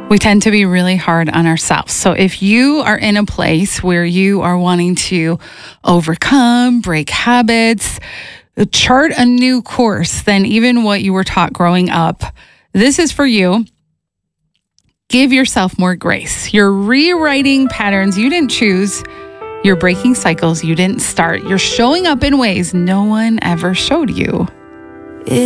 We tend to be really hard on ourselves. So if you are in a place where you are wanting to overcome, break habits, chart a new course than even what you were taught growing up, this is for you. Give yourself more grace. You're rewriting patterns you didn't choose. You're breaking cycles you didn't start. You're showing up in ways no one ever showed you.